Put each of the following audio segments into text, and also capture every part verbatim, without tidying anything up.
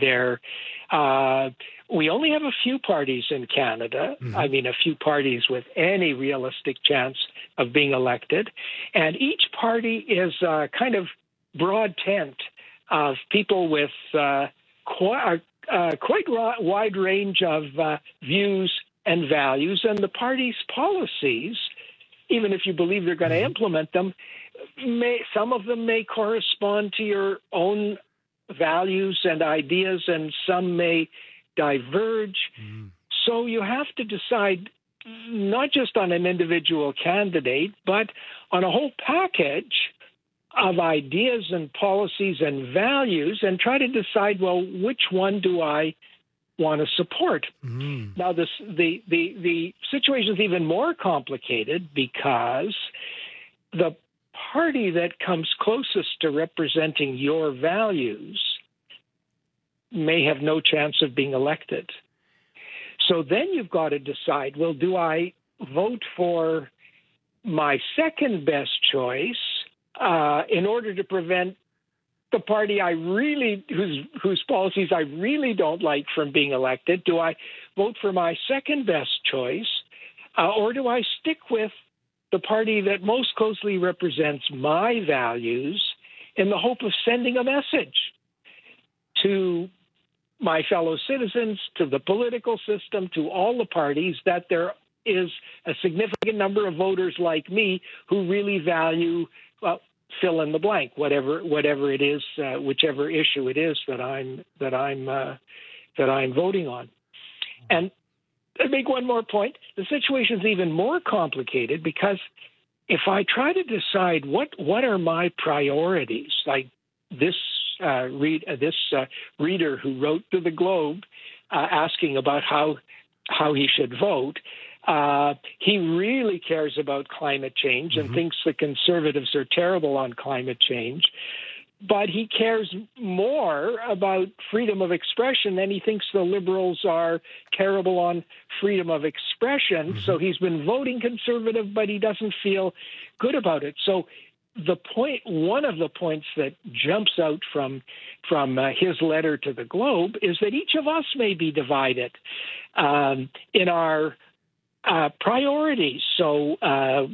There, uh, we only have a few parties in Canada. Mm-hmm. I mean, a few parties with any realistic chance of being elected. And each party is a kind of broad tent of people with uh, quite, uh, quite a wide range of uh, views and values. And the party's policies, even if you believe they're going to implement them, may, some of them may correspond to your own values and ideas, and some may diverge. Mm. So you have to decide not just on an individual candidate, but on a whole package of ideas and policies and values, and try to decide, well, which one do I want to support? Mm. Now, this, the, the, the situation is even more complicated because the party that comes closest to representing your values may have no chance of being elected. So then you've got to decide, well, do I vote for my second best choice uh, in order to prevent the party I really, whose whose policies I really don't like from being elected? Do I vote for my second best choice, uh, or do I stick with the party that most closely represents my values in the hope of sending a message to my fellow citizens, to the political system, to all the parties, that there is a significant number of voters like me who really value, well, fill in the blank, whatever whatever it is, uh, whichever issue it is that I'm that I'm uh, that I'm voting on. And I make one more point. The situation is even more complicated because if I try to decide what what are my priorities, like this uh, read uh, this uh, reader who wrote to the Globe uh, asking about how how he should vote. Uh, he really cares about climate change and mm-hmm. thinks the Conservatives are terrible on climate change. But he cares more about freedom of expression than he thinks the Liberals are terrible on freedom of expression. Mm-hmm. So he's been voting Conservative, but he doesn't feel good about it. So the point, one of the points that jumps out from from uh, his letter to the Globe is that each of us may be divided um, in our uh, priorities. So uh,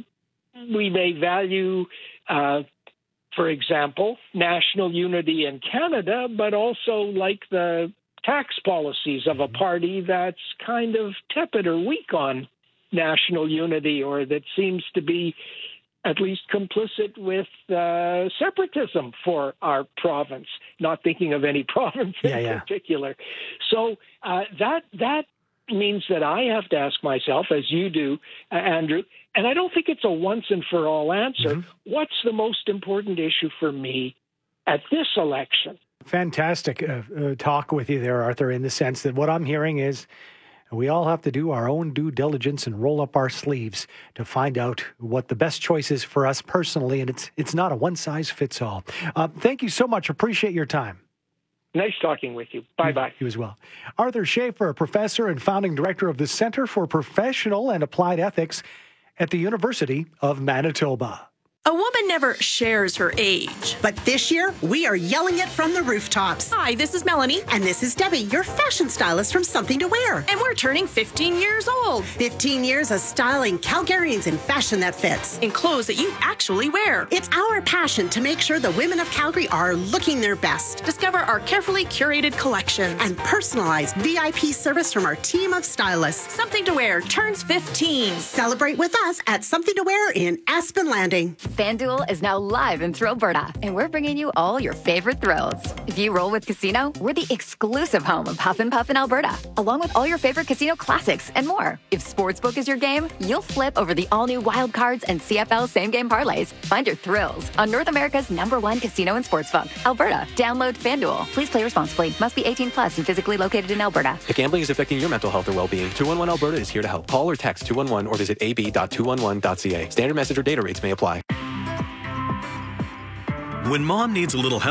we may value uh, for example, national unity in Canada, but also like the tax policies of a party that's kind of tepid or weak on national unity, or that seems to be at least complicit with uh, separatism for our province, not thinking of any province in yeah, yeah. particular. So uh, that that means that I have to ask myself, as you do, uh, Andrew, and I don't think it's a once and for all answer, mm-hmm. what's the most important issue for me at this election? Fantastic uh, uh, talk with you there, Arthur, in the sense that what I'm hearing is we all have to do our own due diligence and roll up our sleeves to find out what the best choice is for us personally, and it's it's not a one-size-fits-all. Uh, thank you so much. Appreciate your time. Nice talking with you. Bye-bye. You as well. Arthur Schaefer, a professor and founding director of the Center for Professional and Applied Ethics at the University of Manitoba. A woman never shares her age. But this year, we are yelling it from the rooftops. Hi, this is Melanie. And this is Debbie, your fashion stylist from Something to Wear. And we're turning fifteen years old. fifteen years of styling Calgarians in fashion that fits. In clothes that you actually wear. It's our passion to make sure the women of Calgary are looking their best. Discover our carefully curated collections. And personalized V I P service from our team of stylists. Something to Wear turns fifteen. Celebrate with us at Something to Wear in Aspen Landing. FanDuel is now live in Thrill Alberta, and we're bringing you all your favorite thrills. If you roll with Casino, we're the exclusive home of Huff and Puff in Alberta, along with all your favorite casino classics and more. If Sportsbook is your game, you'll flip over the all-new Wild Cards and C F L same-game parlays. Find your thrills on North America's number one casino and sportsbook, Alberta. Download FanDuel. Please play responsibly. Must be eighteen plus and physically located in Alberta. If gambling is affecting your mental health or well-being, two one one Alberta is here to help. Call or text two one one or visit a b dot two one one dot c a. Standard message or data rates may apply. When mom needs a little help,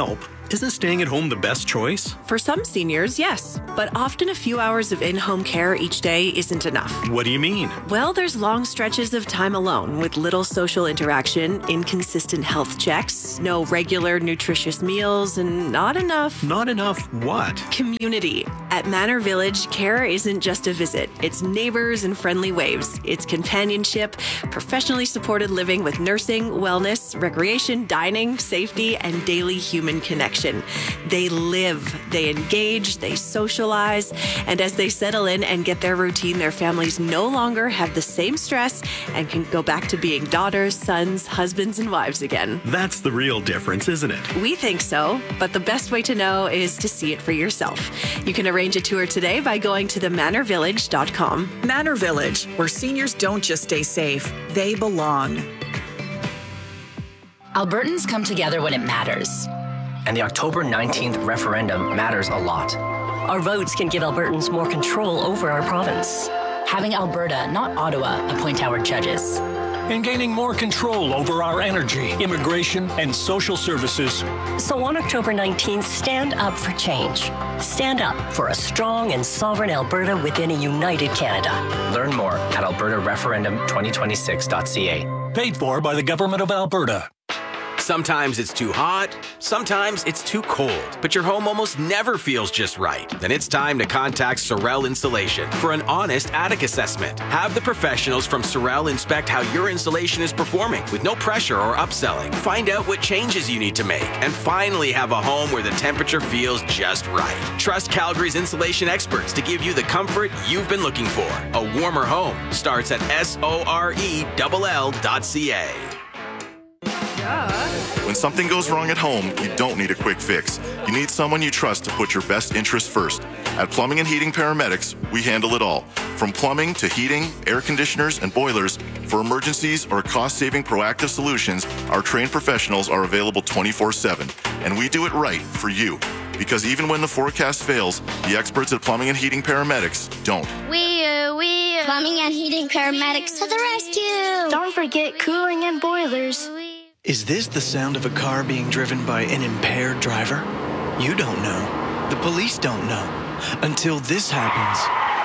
isn't staying at home the best choice? For some seniors, yes. But often a few hours of in-home care each day isn't enough. What do you mean? Well, there's long stretches of time alone with little social interaction, inconsistent health checks, no regular nutritious meals, and not enough... Not enough what? Community. At Manor Village, care isn't just a visit. It's neighbors and friendly waves. It's companionship, professionally supported living with nursing, wellness, recreation, dining, safety, and daily human connection. They live, they engage, they socialize, and as they settle in and get their routine, their families no longer have the same stress and can go back to being daughters, sons, husbands, and wives again. That's the real difference, isn't it? We think so, but the best way to know is to see it for yourself. You can arrange a tour today by going to the manor village dot com. Manor Village, where seniors don't just stay safe, they belong. Albertans come together when it matters. And the October nineteenth referendum matters a lot. Our votes can give Albertans more control over our province. Having Alberta, not Ottawa, appoint our judges. And gaining more control over our energy, immigration, and social services. So on October nineteenth, stand up for change. Stand up for a strong and sovereign Alberta within a united Canada. Learn more at alberta referendum twenty twenty-six dot c a. Paid for by the Government of Alberta. Sometimes it's too hot, sometimes it's too cold, but your home almost never feels just right. Then it's time to contact Sorel Insulation for an honest attic assessment. Have the professionals from Sorel inspect how your insulation is performing with no pressure or upselling. Find out what changes you need to make and finally have a home where the temperature feels just right. Trust Calgary's insulation experts to give you the comfort you've been looking for. A warmer home starts at S O R E L L dot C A. When something goes wrong at home, you don't need a quick fix. You need someone you trust to put your best interests first. At Plumbing and Heating Paramedics, we handle it all. From plumbing to heating, air conditioners, and boilers, for emergencies or cost-saving proactive solutions, our trained professionals are available twenty-four seven. And we do it right for you. Because even when the forecast fails, the experts at Plumbing and Heating Paramedics don't. We, uh, we, uh, Plumbing and Heating Paramedics to the rescue! Don't forget cooling and boilers. Is this the sound of a car being driven by an impaired driver? You don't know. The police don't know. Until this happens.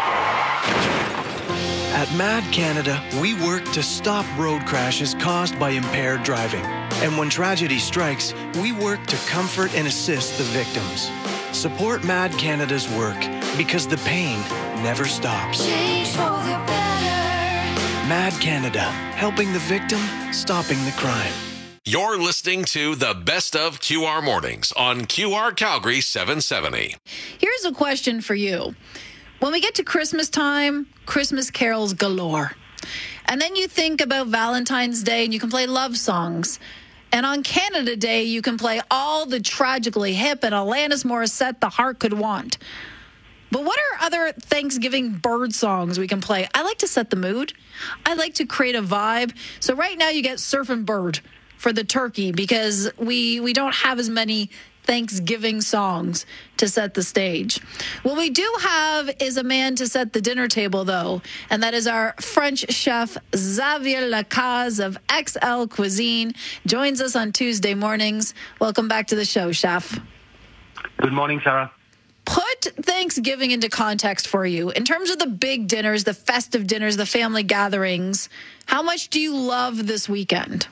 At Mad Canada, we work to stop road crashes caused by impaired driving. And when tragedy strikes, we work to comfort and assist the victims. Support Mad Canada's work because the pain never stops. Change for the better. Mad Canada, helping the victim, stopping the crime. You're listening to the Best of Q R Mornings on Q R Calgary seven seventy. Here's a question for you. When we get to Christmas time, Christmas carols galore. And then you think about Valentine's Day and you can play love songs. And on Canada Day, you can play all the tragically hip and Alanis Morissette the heart could want. But what are other Thanksgiving bird songs we can play? I like to set the mood. I like to create a vibe. So right now you get Surfin' Bird for the turkey because we we don't have as many Thanksgiving songs to set the stage. What we do have is a man to set the dinner table, though, and that is our French chef, Xavier Lacaze of X L Cuisine, joins us on Tuesday mornings. Welcome back to the show, chef. Good morning, Sarah. Put Thanksgiving into context for you. In terms of the big dinners, the festive dinners, the family gatherings, how much do you love this weekend?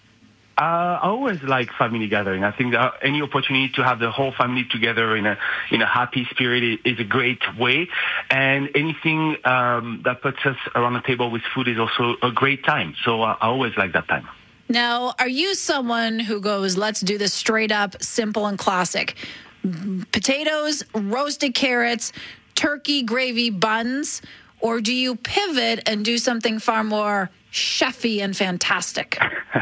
Uh, I always like family gathering. I think that any opportunity to have the whole family together in a in a happy spirit is a great way. And anything um, that puts us around the table with food is also a great time. So uh, I always like that time. Now, are you someone who goes, let's do this straight up, simple and classic? Potatoes, roasted carrots, turkey, gravy, buns? Or do you pivot and do something far more chefy and fantastic?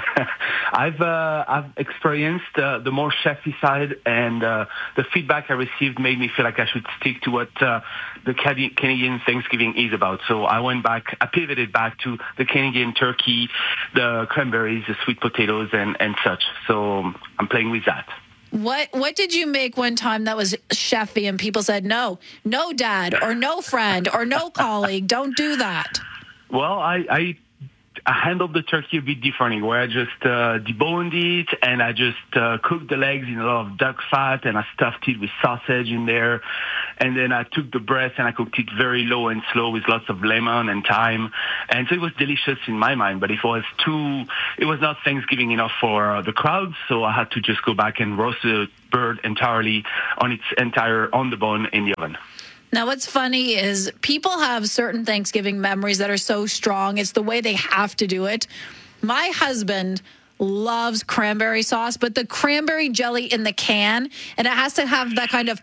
I've uh, I've experienced uh, the more chefy side, and uh, the feedback I received made me feel like I should stick to what uh, the Canadian Thanksgiving is about. So I went back, I pivoted back to the Canadian turkey, the cranberries, the sweet potatoes, and, and such. So I'm playing with that. What what did you make one time that was chefy and people said, no, no dad, or no friend, or no colleague, don't do that? Well, I... I I handled the turkey a bit differently, where I just uh, deboned it and I just uh, cooked the legs in a lot of duck fat, and I stuffed it with sausage in there. And then I took the breast and I cooked it very low and slow with lots of lemon and thyme. And so it was delicious in my mind, but it was too, it was not Thanksgiving enough for uh, the crowd, so I had to just go back and roast the bird entirely on its entire, on the bone in the oven. Now, what's funny is people have certain Thanksgiving memories that are so strong. It's the way they have to do it. My husband loves cranberry sauce, but the cranberry jelly in the can, and it has to have that kind of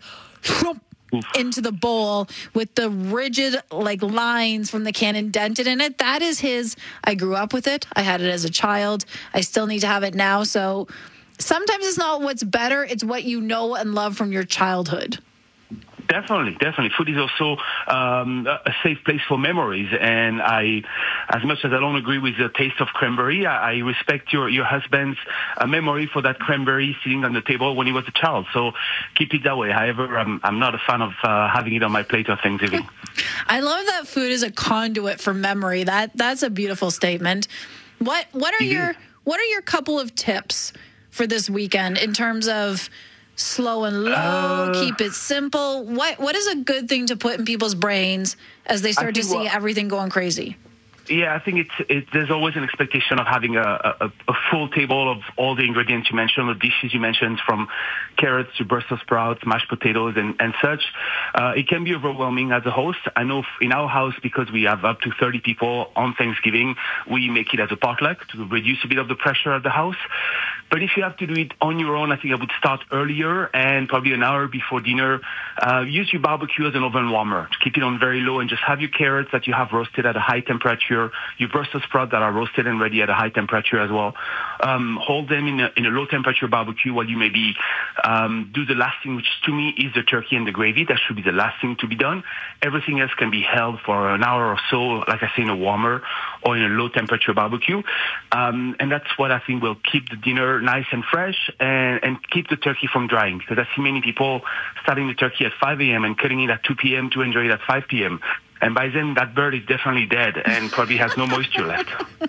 into the bowl with the rigid like lines from the can indented in it. That is his. I grew up with it. I had it as a child. I still need to have it now. So sometimes it's not what's better. It's what you know and love from your childhood. Definitely, definitely. Food is also um, a safe place for memories. And I, as much as I don't agree with the taste of cranberry, I, I respect your, your husband's uh, memory for that cranberry sitting on the table when he was a child. So keep it that way. However, I'm, I'm not a fan of uh, having it on my plate of Thanksgiving. I love that food is a conduit for memory. That that's a beautiful statement. What what are mm-hmm. your what are your couple of tips for this weekend in terms of slow and low, uh, keep it simple? What What is a good thing to put in people's brains as they start to see well, everything going crazy? Yeah, I think it's it, there's always an expectation of having a, a, a full table of all the ingredients you mentioned, the dishes you mentioned, from carrots to Brussels sprouts, mashed potatoes, and, and such. Uh, it can be overwhelming as a host. I know in our house, because we have up to thirty people on Thanksgiving, we make it as a potluck to reduce a bit of the pressure at the house. But if you have to do it on your own, I think I would start earlier and probably an hour before dinner. Uh, use your barbecue as an oven warmer to keep it on very low, and just have your carrots that you have roasted at a high temperature, your Brussels sprouts that are roasted and ready at a high temperature as well. Um, hold them in a, in a low temperature barbecue while you maybe um, do the last thing, which to me is the turkey and the gravy. That should be the last thing to be done. Everything else can be held for an hour or so, like I say, in a warmer or in a low temperature barbecue. Um, and that's what I think will keep the dinner nice and fresh, and, and keep the turkey from drying, because I see many people starting the turkey at five a.m. and cutting it at two p.m. to enjoy it at five p.m. And by then, that bird is definitely dead and probably has no moisture left.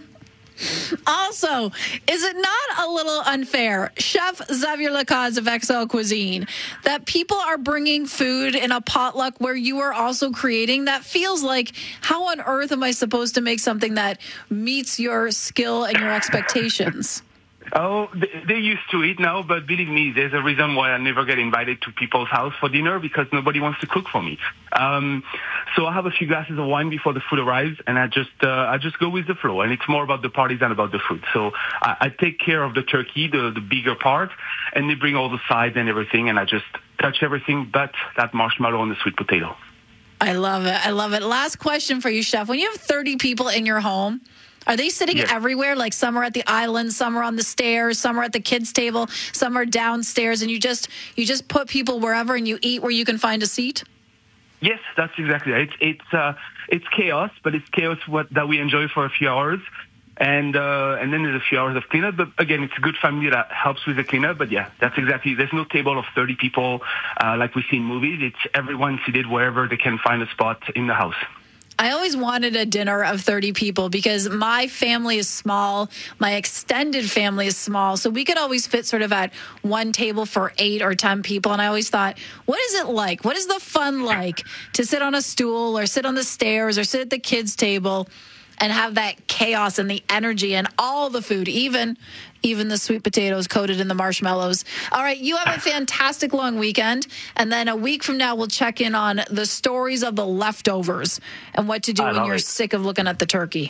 Also, is it not a little unfair, Chef Xavier Lacaze of X L Cuisine, that people are bringing food in a potluck where you are also creating? That feels like, how on earth am I supposed to make something that meets your skill and your expectations? Oh, they're used to it now, but believe me, there's a reason why I never get invited to people's house for dinner, because nobody wants to cook for me. Um, so I have a few glasses of wine before the food arrives, and I just uh, I just go with the flow, and it's more about the party than about the food. So I, I take care of the turkey, the, the bigger part, and they bring all the sides and everything, and I just touch everything but that marshmallow and the sweet potato. I love it. I love it. Last question for you, Chef. When you have thirty people in your home, are they sitting yes. everywhere? Like some are at the island, some are on the stairs, some are at the kids' table, some are downstairs, and you just you just put people wherever and you eat where you can find a seat? Yes, that's exactly it. It's it's uh, it's chaos, but it's chaos what that we enjoy for a few hours, and uh, and then there's a few hours of cleanup. But again, it's a good family that helps with the cleanup. But yeah, that's exactly. There's no table of thirty people uh, like we see in movies. It's everyone seated wherever they can find a spot in the house. I always wanted a dinner of thirty people because my family is small. My extended family is small. So we could always fit sort of at one table for eight or ten people. And I always thought, what is it like? What is the fun like to sit on a stool or sit on the stairs or sit at the kids' table and have that chaos and the energy and all the food, even even the sweet potatoes coated in the marshmallows. All right, you have a fantastic long weekend. And then a week from now, we'll check in on the stories of the leftovers and what to do when you're it. sick of looking at the turkey.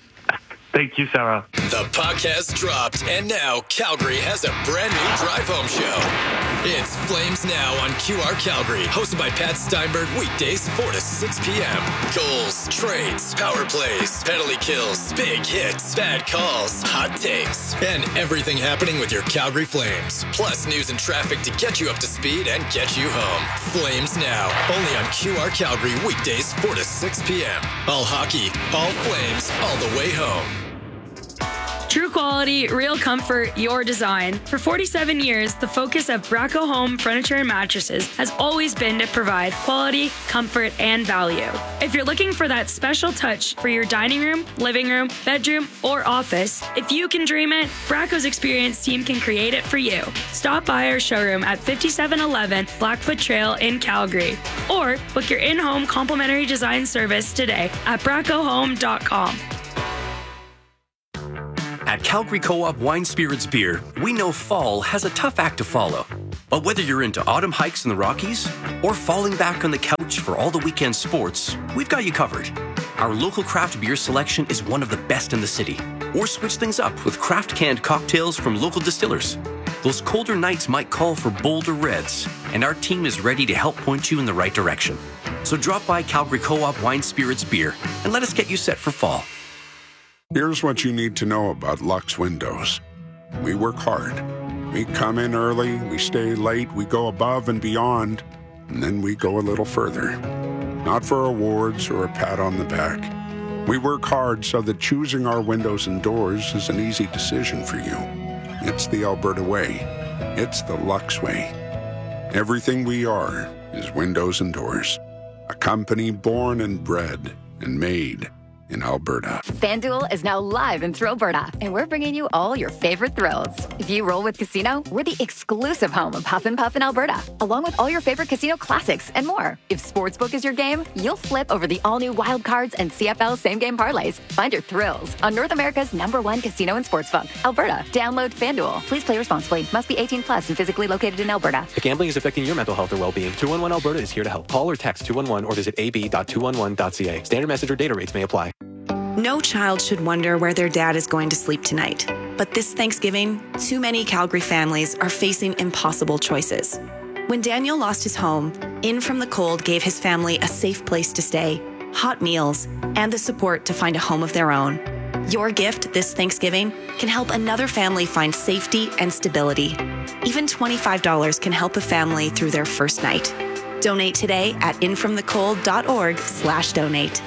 Thank you, Sarah. The podcast dropped, and now Calgary has a brand new drive home show. It's Flames Now on Q R Calgary, hosted by Pat Steinberg, weekdays four to six p.m. Goals, trades, power plays, penalty kills, big hits, bad calls, hot takes, and everything happening with your Calgary Flames. Plus news and traffic to get you up to speed and get you home. Flames Now, only on Q R Calgary, weekdays four to six p.m. All hockey, all Flames, all the way home. True quality, real comfort, your design. For forty-seven years, the focus of Braco Home Furniture and Mattresses has always been to provide quality, comfort, and value. If you're looking for that special touch for your dining room, living room, bedroom, or office, if you can dream it, Braco's experienced team can create it for you. Stop by our showroom at fifty-seven eleven Blackfoot Trail in Calgary, or book your in-home complimentary design service today at braco home dot com. At Calgary Co-op Wine Spirits Beer, we know fall has a tough act to follow. But whether you're into autumn hikes in the Rockies or falling back on the couch for all the weekend sports, we've got you covered. Our local craft beer selection is one of the best in the city. Or switch things up with craft canned cocktails from local distillers. Those colder nights might call for bolder reds, and our team is ready to help point you in the right direction. So drop by Calgary Co-op Wine Spirits Beer and let us get you set for fall. Here's what you need to know about Lux Windows. We work hard. We come in early, we stay late, we go above and beyond, and then we go a little further. Not for awards or a pat on the back. We work hard so that choosing our windows and doors is an easy decision for you. It's the Alberta way. It's the Lux way. Everything we are is windows and doors. A company born and bred and made in Alberta. FanDuel is now live in Thrillberta, and we're bringing you all your favorite thrills. If you roll with Casino, we're the exclusive home of Huff and Puff in Alberta, along with all your favorite casino classics and more. If Sportsbook is your game, you'll flip over the all-new Wild Cards and C F L same-game parlays. Find your thrills on North America's number one casino and sportsbook, Alberta. Download FanDuel. Please play responsibly. Must be eighteen plus and physically located in Alberta. If gambling is affecting your mental health or well-being, two one one Alberta is here to help. Call or text two one one or visit a b dot two one one dot c a. Standard message or data rates may apply. No child should wonder where their dad is going to sleep tonight. But this Thanksgiving, too many Calgary families are facing impossible choices. When Daniel lost his home, In From the Cold gave his family a safe place to stay, hot meals, and the support to find a home of their own. Your gift this Thanksgiving can help another family find safety and stability. Even twenty-five dollars can help a family through their first night. Donate today at infromthecold.org slash donate.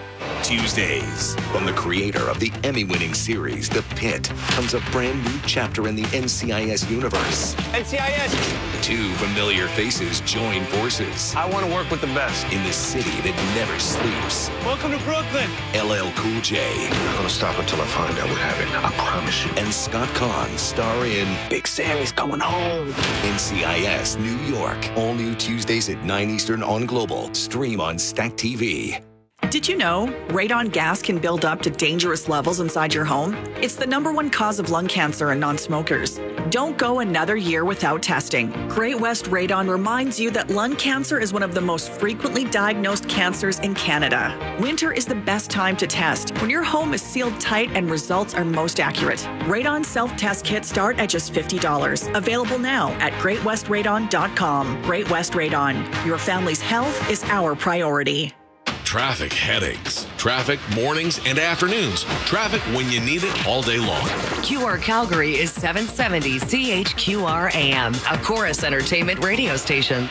Tuesdays. From the creator of the Emmy-winning series, The Pit, comes a brand new chapter in the N C I S universe. N C I S! Two familiar faces join forces. I want to work with the best. In the city that never sleeps. Welcome to Brooklyn! L L Cool J. I'm not going to stop until I find out what happened. I promise you. And Scott Conn star in Big Sammy's Coming Home. N C I S New York. All new Tuesdays at nine Eastern on Global. Stream on Stack T V. Did you know radon gas can build up to dangerous levels inside your home? It's the number one cause of lung cancer in non-smokers. Don't go another year without testing. Great West Radon reminds you that lung cancer is one of the most frequently diagnosed cancers in Canada. Winter is the best time to test, when your home is sealed tight and results are most accurate. Radon self-test kits start at just fifty dollars. Available now at great west radon dot com. Great West Radon. Your family's health is our priority. Traffic headaches. Traffic mornings and afternoons. Traffic when you need it all day long. Q R Calgary is seven seventy C H Q R A M, a Chorus Entertainment radio station.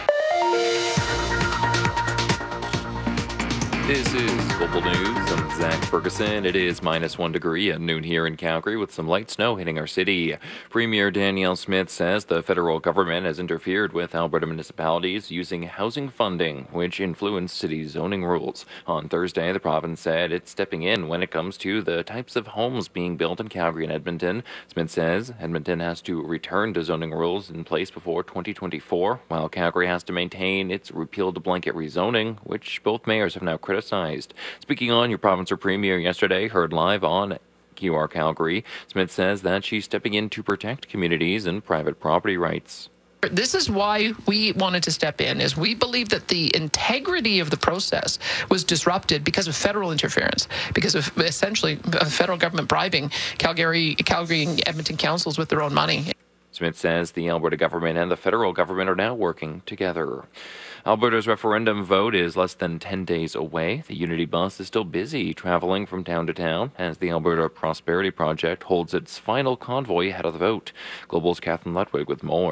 This is Global News. I'm Zach Ferguson. It is minus one degree at noon here in Calgary with some light snow hitting our city. Premier Danielle Smith says the federal government has interfered with Alberta municipalities using housing funding, which influenced city zoning rules. On Thursday, the province said it's stepping in when it comes to the types of homes being built in Calgary and Edmonton. Smith says Edmonton has to return to zoning rules in place before twenty twenty-four, while Calgary has to maintain its repealed blanket rezoning, which both mayors have now criticized. Speaking on Your Province or Premier yesterday, heard live on Q R Calgary, Smith says that she's stepping in to protect communities and private property rights. This is why we wanted to step in, is we believe that the integrity of the process was disrupted because of federal interference, because of essentially the federal government bribing Calgary, Calgary and Edmonton councils with their own money. Smith says the Alberta government and the federal government are now working together. Alberta's referendum vote is less than ten days away. The Unity bus is still busy traveling from town to town as the Alberta Prosperity Project holds its final convoy ahead of the vote. Global's Catherine Ludwig with more.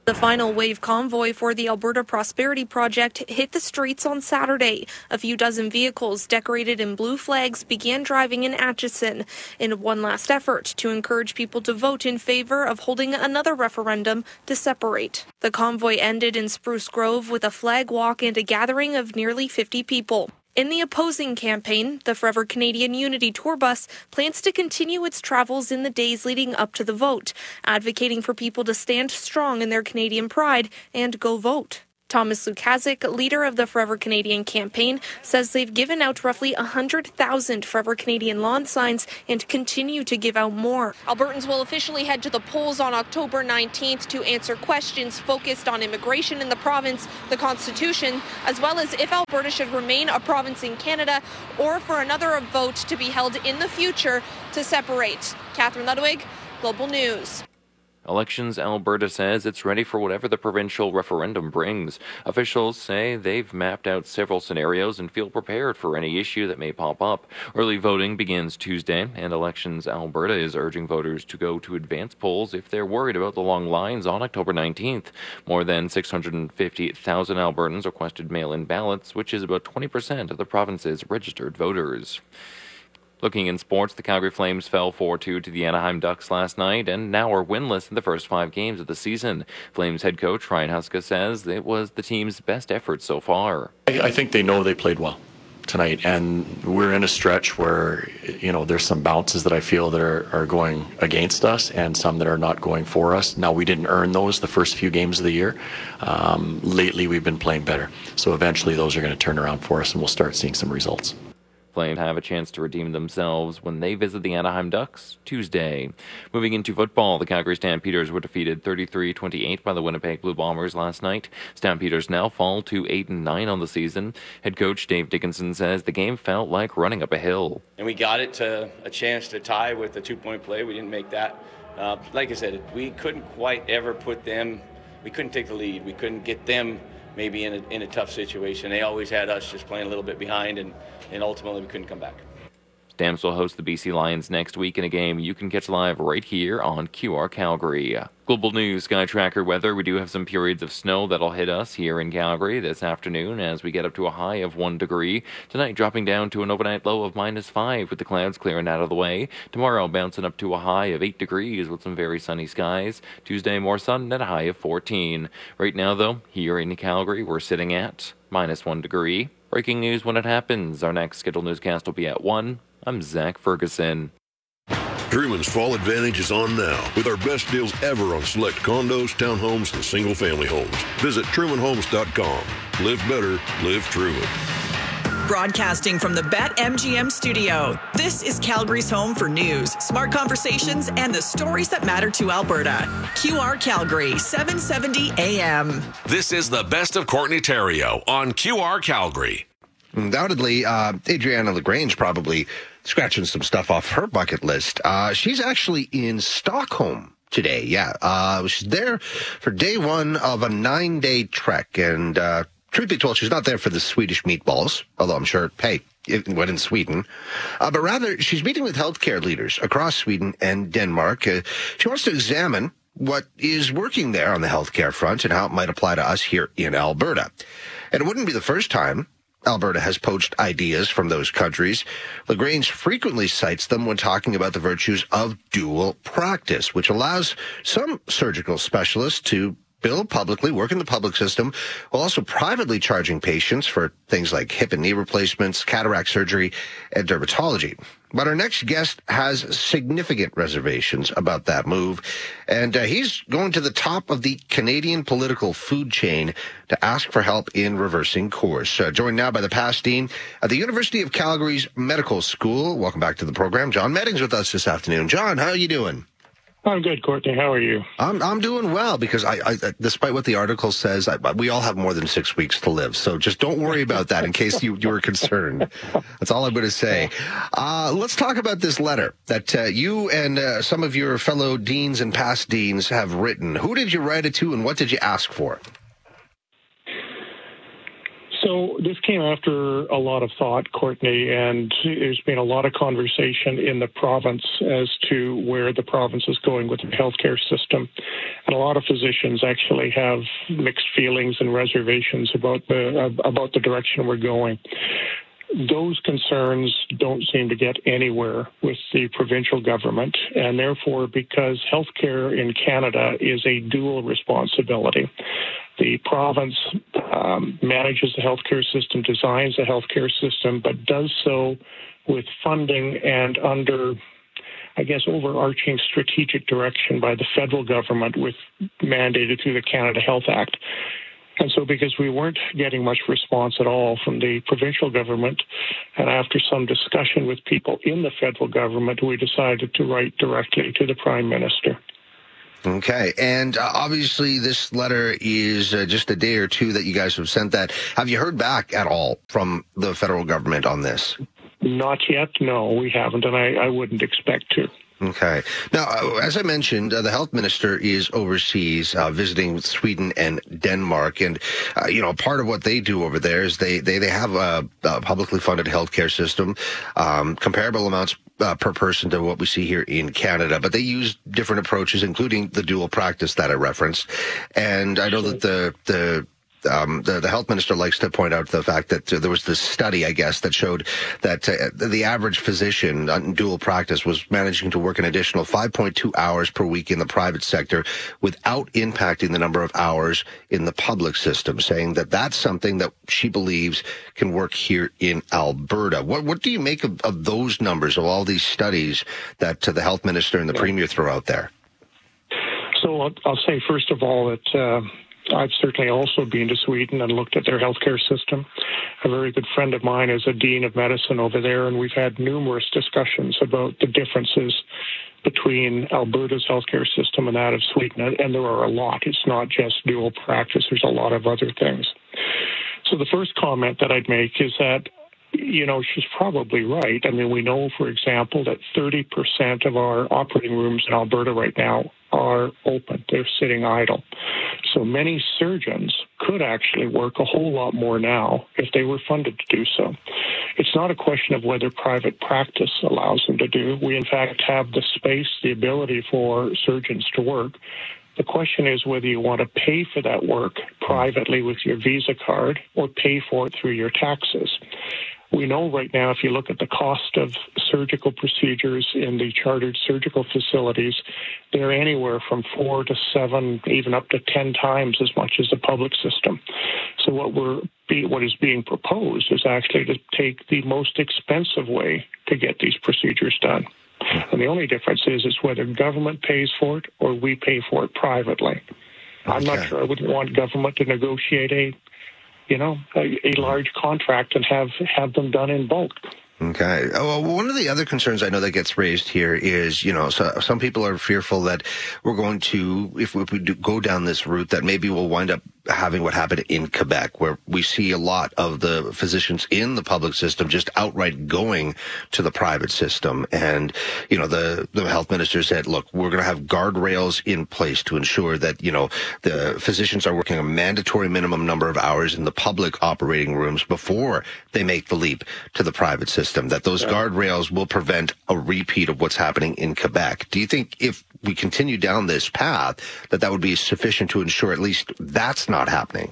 The final wave convoy for the Alberta Prosperity Project hit the streets on Saturday. A few dozen vehicles decorated in blue flags began driving in Atchison in one last effort to encourage people to vote in favor of holding another referendum to separate. The convoy ended in Spruce Grove with a flag walk and a gathering of nearly fifty people. In the opposing campaign, the Forever Canadian Unity Tour Bus plans to continue its travels in the days leading up to the vote, advocating for people to stand strong in their Canadian pride and go vote. Thomas Lukazik, leader of the Forever Canadian campaign, says they've given out roughly one hundred thousand Forever Canadian lawn signs and continue to give out more. Albertans will officially head to the polls on October nineteenth to answer questions focused on immigration in the province, the Constitution, as well as if Alberta should remain a province in Canada or for another vote to be held in the future to separate. Catherine Ludwig, Global News. Elections Alberta says it's ready for whatever the provincial referendum brings. Officials say they've mapped out several scenarios and feel prepared for any issue that may pop up. Early voting begins Tuesday, and Elections Alberta is urging voters to go to advance polls if they're worried about the long lines on October nineteenth. More than six hundred fifty thousand Albertans requested mail-in ballots, which is about twenty percent of the province's registered voters. Looking in sports, the Calgary Flames fell four two to the Anaheim Ducks last night and now are winless in the first five games of the season. Flames head coach Ryan Huska says it was the team's best effort so far. I think they know they played well tonight, and we're in a stretch where, you know, there's some bounces that I feel that are, are going against us and some that are not going for us. Now, we didn't earn those the first few games of the year. Um, lately, we've been playing better. So eventually those are going to turn around for us and we'll start seeing some results. Flames have a chance to redeem themselves when they visit the Anaheim Ducks Tuesday. Moving into football, the Calgary Stampeders were defeated thirty-three twenty-eight by the Winnipeg Blue Bombers last night. Stampeders now fall to eight and nine on the season. Head coach Dave Dickinson says the game felt like running up a hill. And we got it to a chance to tie with the two-point play. We didn't make that. Uh, like I said, we couldn't quite ever put them, we couldn't take the lead. We couldn't get them maybe in a, in a tough situation. They always had us just playing a little bit behind, and, and ultimately we couldn't come back. Stamps will host the B C Lions next week in a game you can catch live right here on Q R Calgary. Global News Sky Tracker weather. We do have some periods of snow that'll hit us here in Calgary this afternoon as we get up to a high of one degree. Tonight dropping down to an overnight low of minus five with the clouds clearing out of the way. Tomorrow bouncing up to a high of eight degrees with some very sunny skies. Tuesday more sun at a high of fourteen. Right now though, here in Calgary we're sitting at minus one degree. Breaking news when it happens. Our next scheduled newscast will be at one. I'm Zach Ferguson. Truman's Fall Advantage is on now with our best deals ever on select condos, townhomes, and single-family homes. Visit Truman Homes dot com. Live better, live Truman. Broadcasting from the BetMGM studio, this is Calgary's home for news, smart conversations, and the stories that matter to Alberta. Q R Calgary, seven seventy A M. This is the best of Courtney Terrio on Q R Calgary. Undoubtedly, uh, Adriana LaGrange probably scratching some stuff off her bucket list. Uh, she's actually in Stockholm today. Yeah, uh, she's there for day one of a nine-day trek. And uh, truth be told, she's not there for the Swedish meatballs, although I'm sure, hey, it went in Sweden. Uh, but rather, she's meeting with healthcare leaders across Sweden and Denmark. Uh, she wants to examine what is working there on the healthcare front and how it might apply to us here in Alberta. And it wouldn't be the first time Alberta has poached ideas from those countries. LaGrange frequently cites them when talking about the virtues of dual practice, which allows some surgical specialists to bill publicly, work in the public system, while also privately charging patients for things like hip and knee replacements, cataract surgery, and dermatology. But our next guest has significant reservations about that move, and uh, he's going to the top of the Canadian political food chain to ask for help in reversing course. Uh, joined now by the past dean at the University of Calgary's Medical School. Welcome back to the program. John Medding's with us this afternoon. John, how are you doing? I'm good, Courtney. How are you? I'm I'm doing well because I, I despite what the article says, I, we all have more than six weeks to live. So just don't worry about that in case you, you were concerned. That's all I'm going to say. Uh, let's talk about this letter that uh, you and uh, some of your fellow deans and past deans have written. Who did you write it to and what did you ask for? So this came after a lot of thought, Courtney, and there's been a lot of conversation in the province as to where the province is going with the healthcare system. And a lot of physicians actually have mixed feelings and reservations about the about the direction we're going. Those concerns don't seem to get anywhere with the provincial government, and therefore, because healthcare in Canada is a dual responsibility, the province um, manages the healthcare system, designs the healthcare system, but does so with funding and under, I guess, overarching strategic direction by the federal government, with mandated through the Canada Health Act. And so because we weren't getting much response at all from the provincial government, and after some discussion with people in the federal government, we decided to write directly to the Prime Minister. Okay, and uh, obviously this letter is uh, just a day or two that you guys have sent that. Have you heard back at all from the federal government on this? Not yet, no, we haven't, and I, I wouldn't expect to. Okay. Now, uh, as I mentioned, uh, the health minister is overseas uh, visiting Sweden and Denmark. And, uh, you know, part of what they do over there is they, they, they have a, a publicly funded healthcare system, um, comparable amounts uh, per person to what we see here in Canada. But they use different approaches, including the dual practice that I referenced. And I know that the, the, Um, the, the health minister likes to point out the fact that uh, there was this study, I guess, that showed that uh, the average physician in dual practice was managing to work an additional five point two hours per week in the private sector without impacting the number of hours in the public system, saying that that's something that she believes can work here in Alberta. What what do you make of, of those numbers, of all these studies that uh, the health minister and the yeah. premier throw out there? So I'll, I'll say, first of all, that uh, I've certainly also been to Sweden and looked at their healthcare system. A very good friend of mine is a dean of medicine over there, and we've had numerous discussions about the differences between Alberta's healthcare system and that of Sweden, and there are a lot. It's not just dual practice. There's a lot of other things. So the first comment that I'd make is that, you know, she's probably right. I mean, we know, for example, that thirty percent of our operating rooms in Alberta right now are open. They're sitting idle. So many surgeons could actually work a whole lot more now if they were funded to do so. It's not a question of whether private practice allows them to do. We, in fact, have the space, the ability for surgeons to work. The question is whether you want to pay for that work privately with your Visa card or pay for it through your taxes. We know right now, if you look at the cost of surgical procedures in the chartered surgical facilities, they're anywhere from four to seven, even up to ten times as much as the public system. So what we're what is being proposed is actually to take the most expensive way to get these procedures done. And the only difference is, is whether government pays for it or we pay for it privately. I'm okay. not sure I wouldn't want government to negotiate a you know, a, a large contract and have, have them done in bulk. Okay. Well, one of the other concerns I know that gets raised here is, you know, so some people are fearful that we're going to, if we, if we do go down this route, that maybe we'll wind up having what happened in Quebec, where we see a lot of the physicians in the public system just outright going to the private system. And, you know, the, the health minister said, look, we're going to have guardrails in place to ensure that, you know, the physicians are working a mandatory minimum number of hours in the public operating rooms before they make the leap to the private system, that those guardrails will prevent a repeat of what's happening in Quebec. Do you think if we continue down this path, that that would be sufficient to ensure at least that's not happening?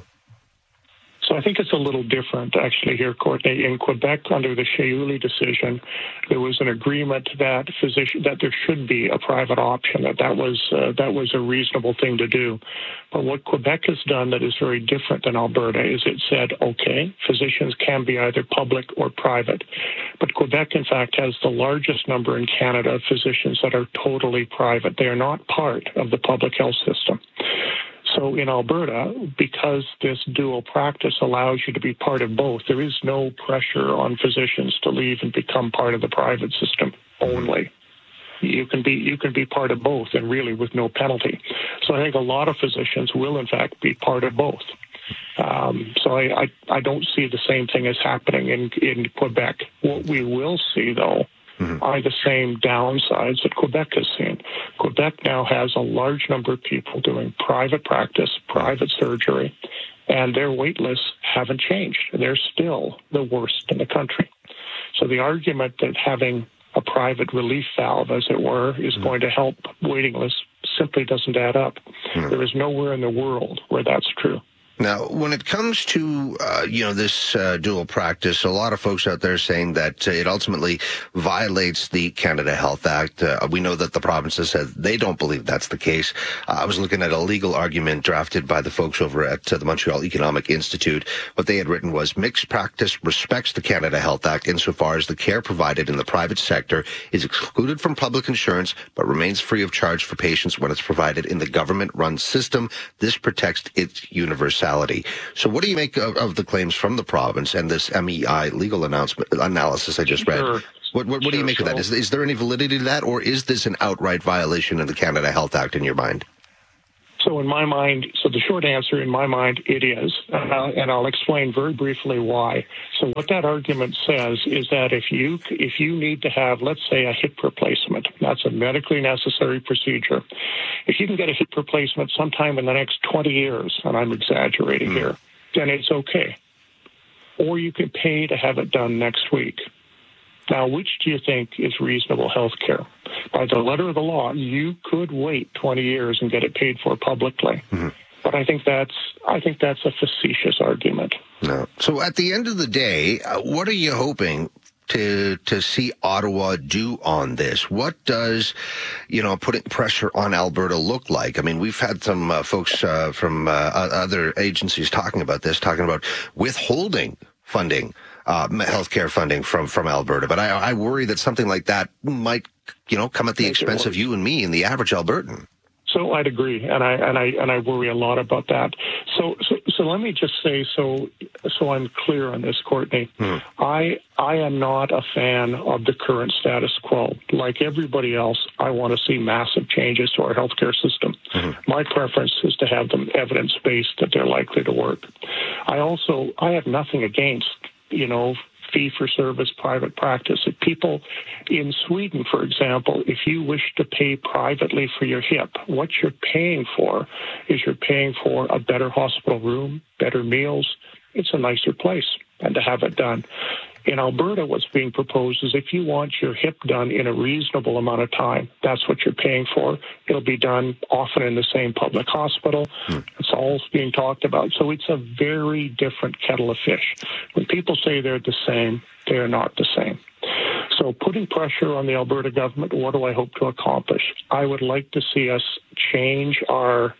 So I think it's a little different, actually, here, Courtney. In Quebec, under the Shaouli decision, there was an agreement that physician that there should be a private option, that that was, uh, that was a reasonable thing to do. But what Quebec has done that is very different than Alberta is it said, okay, physicians can be either public or private. But Quebec, in fact, has the largest number in Canada of physicians that are totally private. They are not part of the public health system. So in Alberta, because this dual practice allows you to be part of both, there is no pressure on physicians to leave and become part of the private system only. You can be you can be part of both, and really with no penalty. So I think a lot of physicians will, in fact, be part of both. Um, so I, I, I don't see the same thing as happening in, in Quebec. What we will see, though, Mm-hmm. are the same downsides that Quebec has seen. Quebec now has a large number of people doing private practice, private surgery, and their wait lists haven't changed. They're still the worst in the country. So the argument that having a private relief valve, as it were, is mm. going to help waiting lists simply doesn't add up. Mm. There is nowhere in the world where that's true. Now, when it comes to, uh, you know, this uh, dual practice, a lot of folks out there saying that uh, it ultimately violates the Canada Health Act. Uh, we know that the provinces said they don't believe that's the case. Uh, I was looking at a legal argument drafted by the folks over at uh, the Montreal Economic Institute. What they had written was, mixed practice respects the Canada Health Act insofar as the care provided in the private sector is excluded from public insurance but remains free of charge for patients when it's provided in the government-run system. This protects its universality. So what do you make of, of the claims from the province and this M E I legal announcement analysis I just read? Sure. What, what, what sure, do you make so. of that? Is, is there any validity to that, or is this an outright violation of the Canada Health Act in your mind? So in my mind, so the short answer, in my mind, it is, uh, and I'll explain very briefly why. So what that argument says is that if you if you need to have, let's say, a hip replacement, that's a medically necessary procedure. If you can get a hip replacement sometime in the next twenty years, and I'm exaggerating mm. here, then it's okay. Or you can pay to have it done next week. Now, which do you think is reasonable health care? By the letter of the law, you could wait twenty years and get it paid for publicly. Mm-hmm. But I think that's I think that's a facetious argument. No. So at the end of the day, uh, what are you hoping to to see Ottawa do on this? What does, you know, putting pressure on Alberta look like? I mean, we've had some uh, folks uh, from uh, other agencies talking about this, talking about withholding funding. Uh, healthcare funding from, from Alberta. But I, I worry that something like that might, you know, come at the expense of you and me and the average Albertan. So I'd agree, and I and I and I worry a lot about that. So so, so let me just say, so so I'm clear on this, Courtney. Hmm. I I am not a fan of the current status quo. Like everybody else, I want to see massive changes to our healthcare system. Hmm. My preference is to have them evidence-based that they're likely to work. I also I have nothing against, you know, fee-for-service private practice. If people in Sweden, for example, if you wish to pay privately for your hip, what you're paying for is you're paying for a better hospital room, better meals. It's a nicer place, and to have it done. In Alberta, what's being proposed is if you want your hip done in a reasonable amount of time, that's what you're paying for. It'll be done often in the same public hospital. Hmm. It's all being talked about. So it's a very different kettle of fish. When people say they're the same, they're not the same. So putting pressure on the Alberta government, what do I hope to accomplish? I would like to see us change our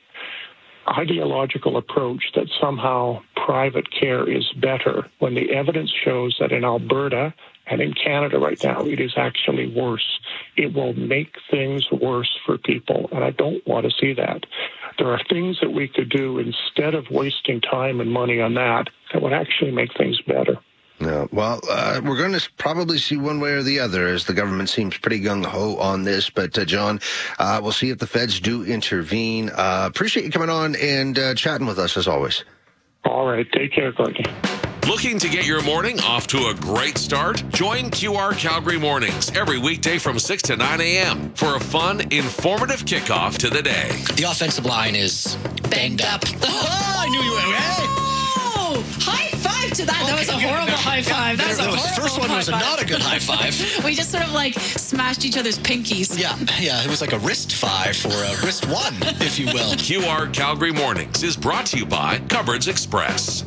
ideological approach that somehow private care is better when the evidence shows that in Alberta and in Canada right now, it is actually worse. It will make things worse for people, and I don't want to see that. There are things that we could do instead of wasting time and money on that that would actually make things better. No, well, uh, we're going to probably see one way or the other as the government seems pretty gung-ho on this. But, uh, John, uh, we'll see if the feds do intervene. Uh, appreciate you coming on and uh, chatting with us, as always. All right. Take care, Courtney. Looking to get your morning off to a great start? Join Q R Calgary Mornings every weekday from six to nine a.m. for a fun, informative kickoff to the day. The offensive line is banged up. Oh, I knew you were right. Oh, high five to that. That was a horrible high five. That was a horrible first one was not a good high five. We just sort of like smashed each other's pinkies. Yeah, yeah. It was like a wrist five or a wrist one, if you will. Q R Calgary Mornings is brought to you by Cupboards Express.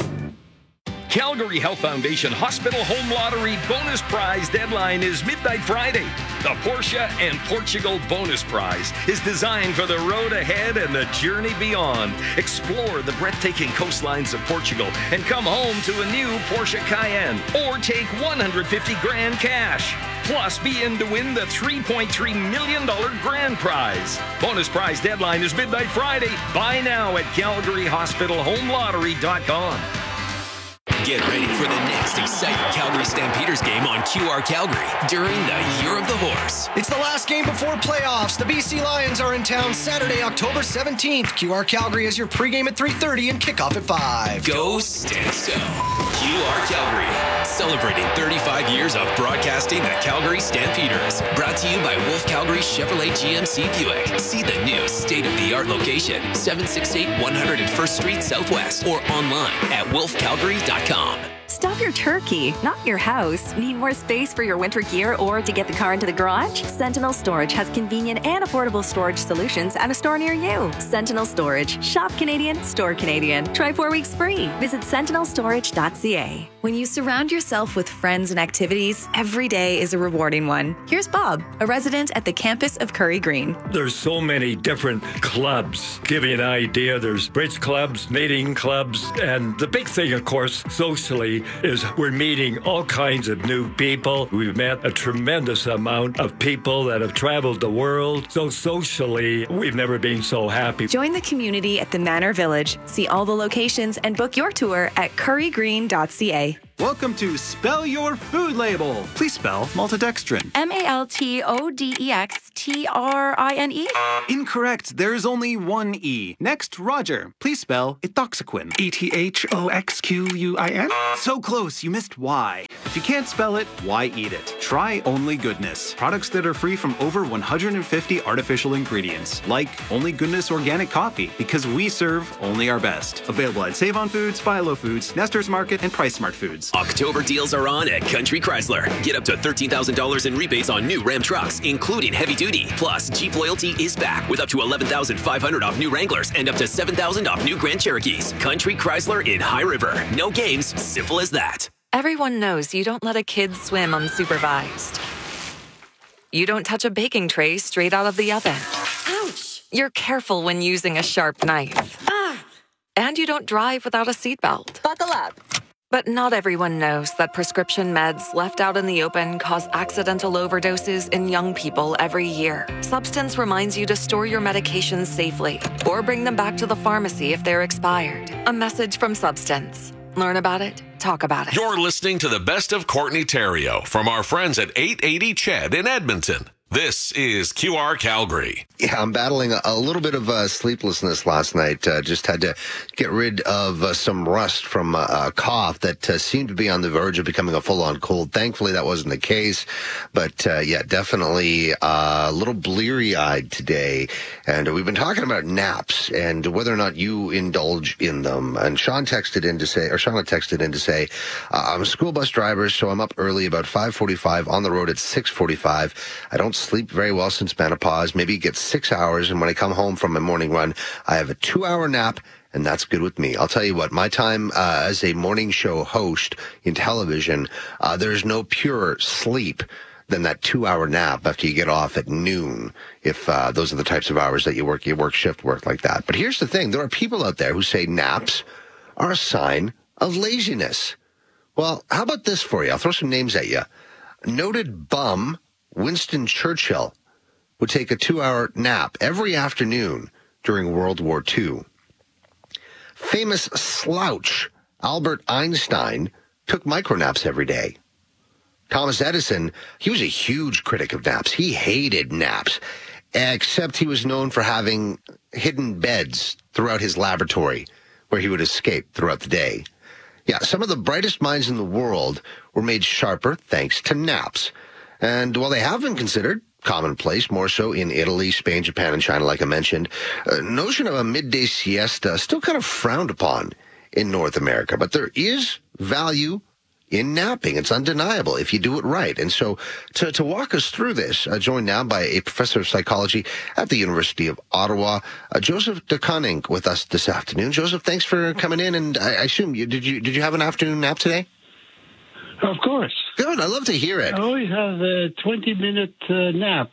Calgary Health Foundation Hospital Home Lottery bonus prize deadline is midnight Friday. The Porsche and Portugal bonus prize is designed for the road ahead and the journey beyond. Explore the breathtaking coastlines of Portugal and come home to a new Porsche Cayenne or take one hundred fifty grand cash. Plus, be in to win the three point three million dollars grand prize. Bonus prize deadline is midnight Friday. Buy now at calgary hospital home lottery dot com. Get ready for the next exciting Calgary Stampeders game on Q R Calgary during the Year of the Horse. It's the last game before playoffs. The B C Lions are in town Saturday, October seventeenth. Q R Calgary is your pregame at three thirty and kickoff at five. Go Stanso. Q R Calgary. Celebrating thirty-five years of broadcasting the Calgary Stampeders. Brought to you by Wolf Calgary Chevrolet G M C Buick. See the new state-of-the-art location, seven sixty-eight one hundred first Street Southwest, or online at wolf calgary dot com. Stop your turkey, not your house. Need more space for your winter gear or to get the car into the garage? Sentinel Storage has convenient and affordable storage solutions at a store near you. Sentinel Storage. Shop Canadian, store Canadian. Try four weeks free. Visit sentinel storage dot c a. When you surround yourself with friends and activities, every day is a rewarding one. Here's Bob, a resident at the campus of Curry Green. There's so many different clubs. Give you an idea, there's bridge clubs, knitting clubs, and the big thing, of course, socially, is we're meeting all kinds of new people. We've met a tremendous amount of people that have traveled the world. So socially, we've never been so happy. Join the community at the Manor Village. See all the locations and book your tour at curry green dot c a. Welcome to Spell Your Food Label. Please spell maltodextrin. M A L T O D E X T R I N E? Incorrect. There's only one E. Next, Roger. Please spell ethoxyquin. E T H O X Q U I N? So close, you missed Y. If you can't spell it, why eat it? Try Only Goodness. Products that are free from over one hundred fifty artificial ingredients, like Only Goodness Organic Coffee, because we serve only our best. Available at Save On Foods, Philo Foods, Nestor's Market, and Price Smart Foods. October deals are on at Country Chrysler. Get up to thirteen thousand dollars in rebates on new Ram trucks, including heavy duty. Plus, Jeep Loyalty is back with up to eleven thousand five hundred dollars off new Wranglers and up to seven thousand dollars off new Grand Cherokees. Country Chrysler in High River. No games, simple as that. Everyone knows you don't let a kid swim unsupervised. You don't touch a baking tray straight out of the oven. Ouch! You're careful when using a sharp knife. Ah! And you don't drive without a seatbelt. Buckle up. But not everyone knows that prescription meds left out in the open cause accidental overdoses in young people every year. Substance reminds you to store your medications safely or bring them back to the pharmacy if they're expired. A message from Substance. Learn about it, talk about it. You're listening to the best of Courtney Theriault from our friends at eight eighty C H E D in Edmonton. This is Q R Calgary. Yeah, I'm battling a, a little bit of uh, sleeplessness last night. Uh, just had to get rid of uh, some rust from uh, a cough that uh, seemed to be on the verge of becoming a full-on cold. Thankfully, that wasn't the case. But, uh, yeah, definitely uh, a little bleary-eyed today. And we've been talking about naps and whether or not you indulge in them. And Sean texted in to say, or Shauna texted in to say, uh, I'm a school bus driver, so I'm up early, about five forty-five, on the road at six forty-five. I don't sleep very well since menopause, maybe get six hours, and when I come home from my morning run, I have a two-hour nap, and that's good with me. I'll tell you what, my time uh, as a morning show host in television, uh, there's no purer sleep than that two-hour nap after you get off at noon, if uh, those are the types of hours that you work, you work shift work like that. But here's the thing, there are people out there who say naps are a sign of laziness. Well, how about this for you? I'll throw some names at you. Noted bum Winston Churchill would take a two-hour nap every afternoon during World War Two. Famous slouch Albert Einstein took micronaps every day. Thomas Edison, he was a huge critic of naps. He hated naps, except he was known for having hidden beds throughout his laboratory where he would escape throughout the day. Yeah, some of the brightest minds in the world were made sharper thanks to naps. And while they have been considered commonplace, more so in Italy, Spain, Japan, and China, like I mentioned, the notion of a midday siesta still kind of frowned upon in North America. But there is value in napping. It's undeniable if you do it right. And so to, to walk us through this, uh, joined now by a professor of psychology at the University of Ottawa, uh, Joseph de Koning, with us this afternoon. Joseph, thanks for coming in. And I, I assume you did you did you have an afternoon nap today? Of course. Good. I love to hear it. I always have a twenty-minute uh, nap,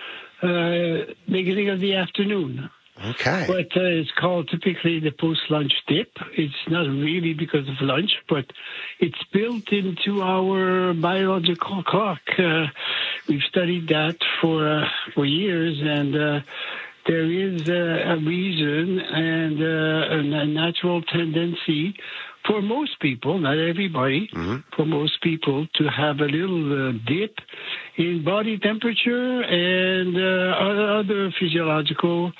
uh, beginning of the afternoon. Okay. But uh, it's called typically the post-lunch dip. It's not really because of lunch, but it's built into our biological clock. Uh, we've studied that for uh, for years, and uh, there is uh, a reason and uh, a natural tendency for most people, not everybody, mm-hmm. for most people to have a little uh, dip in body temperature and uh, other physiological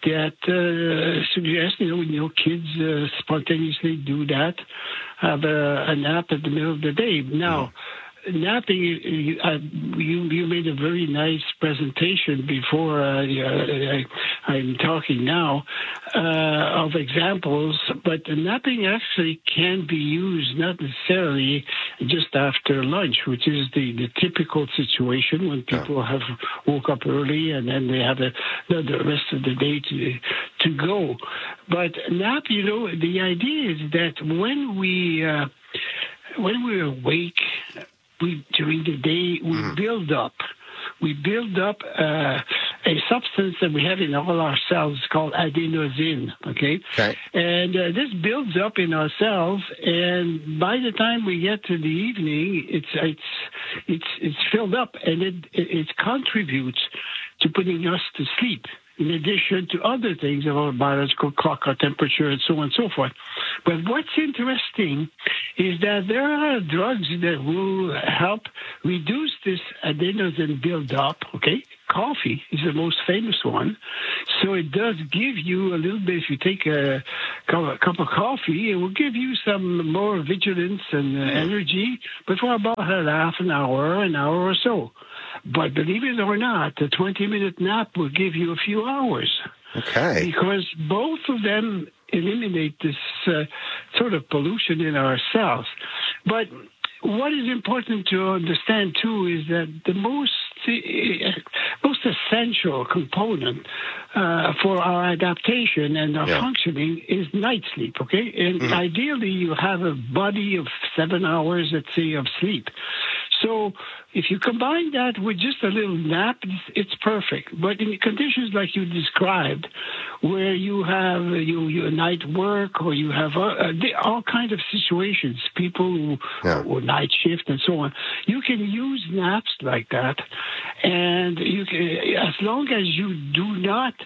that uh, suggest, you know, you know, kids uh, spontaneously do that, have a, a nap at the middle of the day. Now, napping, you, uh, you you made a very nice presentation before uh, I, I'm talking now uh, of examples, but napping actually can be used not necessarily just after lunch, which is the, the typical situation when people have woke up early and then they have a, the rest of the day to to go. But nap, you know, the idea is that when we uh, when we're awake, we during the day we mm. build up. We build up uh, a substance that we have in all our cells called adenosine, okay? okay. And uh, this builds up in our cells, and by the time we get to the evening, it's it's it's it's filled up, and it it, it contributes to putting us to sleep, in addition to other things of our biological clock, our temperature, and so on and so forth. But what's interesting is that there are drugs that will help reduce this adenosine buildup, okay? Coffee is the most famous one. So it does give you a little bit, if you take a cup of coffee, it will give you some more vigilance and uh, energy, but for about a half an hour, an hour or so. But believe it or not, a twenty-minute nap will give you a few hours. Okay. Because both of them eliminate this uh, sort of pollution in our cells. But what is important to understand, too, is that the most most essential component uh, for our adaptation and our yeah. functioning is night sleep, okay? And mm-hmm. ideally, you have a body of seven hours, let's say, of sleep. So if you combine that with just a little nap, it's, it's perfect. But in conditions like you described, where you have you, you night work or you have uh, all kinds of situations, people who yeah. or night shift and so on, you can use naps like that. And you can, as long as you do not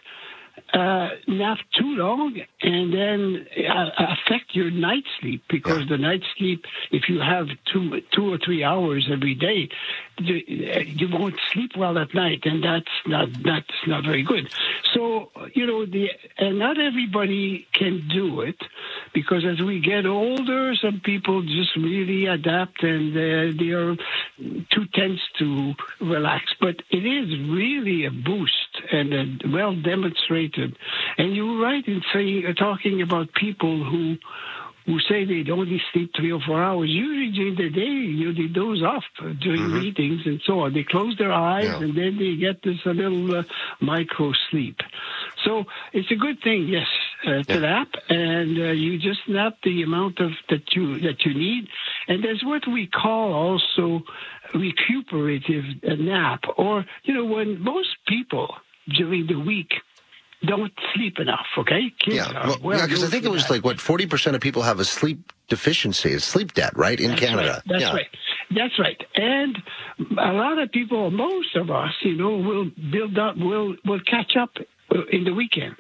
uh, nap too long and then uh, affect your night sleep, because yeah. the night sleep, if you have two two or three hours every day, you, you won't sleep well at night, and that's not that's not very good. So you know, the and not everybody can do it, because as we get older, some people just really adapt and uh, they are too tense to relax. But it is really a boost and a well demonstrated. And you're right in saying, uh, talking about people who who say they only sleep three or four hours. Usually during the day, you they doze off during mm-hmm. meetings and so on. They close their eyes yeah. and then they get this a little uh, micro sleep. So it's a good thing, yes, uh, to yeah. nap, and uh, you just nap the amount of that you that you need. And there's what we call also recuperative nap, or you know, when most people during the week don't sleep enough, okay? Kids yeah, well, well yeah, because I think it was that. like, what, forty percent of people have a sleep deficiency, a sleep debt, right, in That's Canada? Right. That's yeah. right. That's right. And a lot of people, most of us, you know, will build up, will will catch up in the weekend.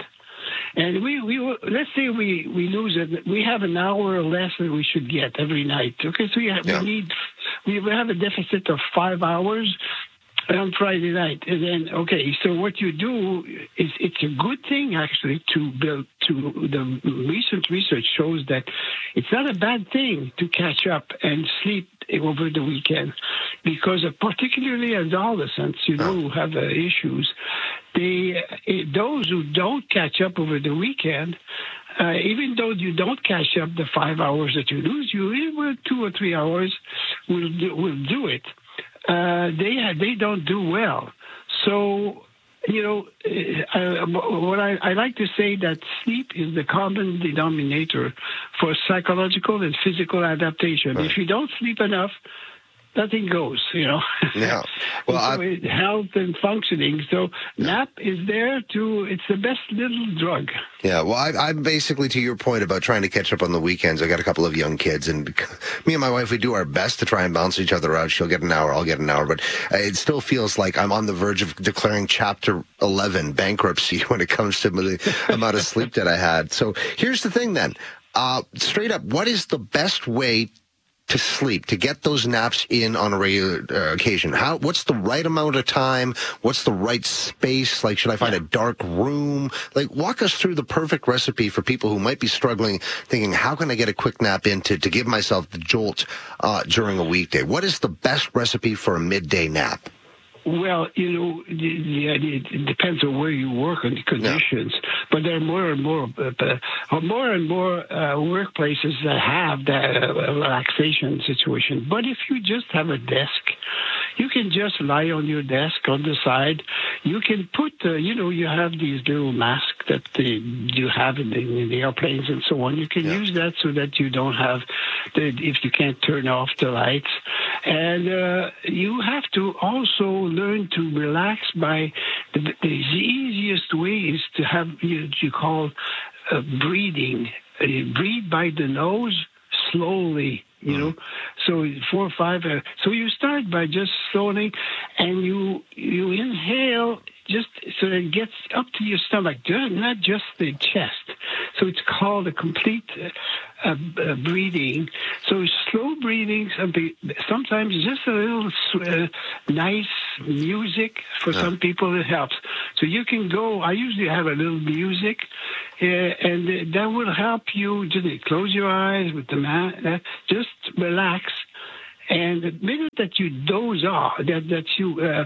And we, we let's say we, we lose it. We have an hour or less that we should get every night, okay? So we, have, yeah. we need, we have a deficit of five hours on Friday night. And then, okay, so what you do is, it's a good thing, actually, to build, to, the recent research shows that it's not a bad thing to catch up and sleep over the weekend, because uh, particularly adolescents, you know, who have uh, issues, they, uh, those who don't catch up over the weekend, uh, even though you don't catch up the five hours that you lose, you even two or three hours will do, will do it. Uh, they they don't do well. So, you know, uh, what I, I like to say that sleep is the common denominator for psychological and physical adaptation. Right. If you don't sleep enough, nothing goes, you know. Yeah. Well, so it, health and functioning. So yeah. nap is there to, it's the best little drug. Yeah. Well, I, I'm basically, to your point about trying to catch up on the weekends, I got a couple of young kids, and me and my wife, we do our best to try and balance each other out. She'll get an hour, I'll get an hour, but it still feels like I'm on the verge of declaring Chapter eleven bankruptcy when it comes to the amount of sleep that I had. So here's the thing then. Uh, straight up, what is the best way to sleep, to get those naps in on a regular uh, occasion? How? What's the right amount of time? What's the right space? Like, should I find a dark room? Like, walk us through the perfect recipe for people who might be struggling, thinking, how can I get a quick nap in to, to give myself the jolt uh, during a weekday? What is the best recipe for a midday nap? Well, you know, the, the idea, it depends on where you work and the conditions. Yeah. But there are more and more, uh, more and more uh, workplaces that have that uh, relaxation situation. But if you just have a desk, you can just lie on your desk on the side. You can put, uh, you know, you have these little masks that the, you have in the, in the airplanes and so on. You can yeah. use that so that you don't have, the, if you can't turn off the lights. And uh, you have to also learn to relax by, the, the easiest way is to have, you, you call uh, breathing. Uh, breathe by the nose slowly. You know, so four or five. Uh, so you start by just slowly, and you you inhale just so that it gets up to your stomach, not just the chest. So it's called a complete uh, uh, breathing. So slow breathing. Sometimes just a little uh, nice music for yeah. some people it helps. So you can go. I usually have a little music. Uh, and that will help you to close your eyes with the man, uh, just relax. And the minute that you doze off, that that you uh,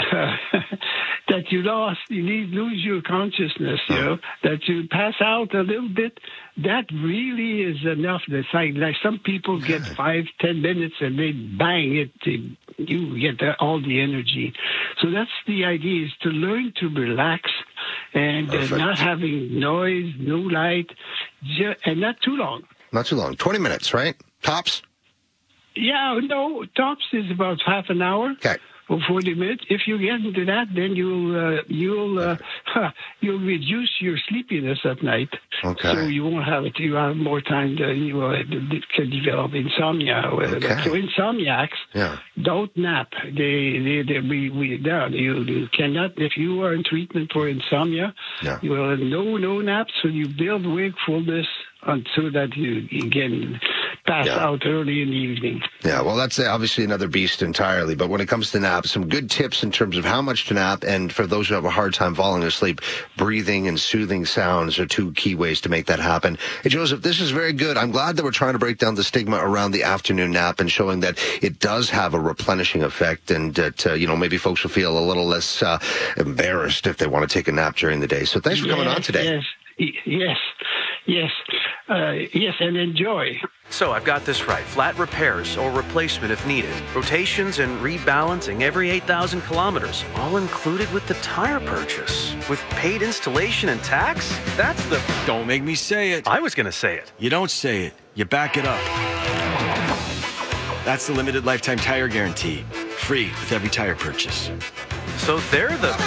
that you lost, you need lose your consciousness, you know, that you pass out a little bit. That really is enough. It's like, like some people get five, ten minutes and they bang it. They, you get the, all the energy. So that's the idea: is to learn to relax and uh, not having noise, no light, just, and not too long. Not too long. Twenty minutes, right? Tops. Yeah, no, tops is about half an hour. Okay. Or forty minutes. If you get into that, then you'll uh, you'll uh, huh, you'll reduce your sleepiness at night. Okay. So you won't have it. You have more time. To, you uh, can develop insomnia. Okay. So insomniacs yeah. don't nap. They they, they we we no, you, you cannot. If you are in treatment for insomnia, yeah. you will no no naps. So you build wakefulness so that you, you can pass yeah. out early in the evening. Yeah, well, that's obviously another beast entirely. But when it comes to naps, some good tips in terms of how much to nap. And for those who have a hard time falling asleep, breathing and soothing sounds are two key ways to make that happen. Hey, Joseph, this is very good. I'm glad that we're trying to break down the stigma around the afternoon nap and showing that it does have a replenishing effect, and that, uh, you know, maybe folks will feel a little less uh, embarrassed if they want to take a nap during the day. So thanks for yes, coming on today. Yes, yes, yes, uh, yes, and enjoy. So I've got this right. Flat repairs or replacement if needed. Rotations and rebalancing every eight thousand kilometers. All included with the tire purchase. With paid installation and tax? That's the... Don't make me say it. I was going to say it. You don't say it. You back it up. That's the limited lifetime tire guarantee. Free with every tire purchase. So they're the...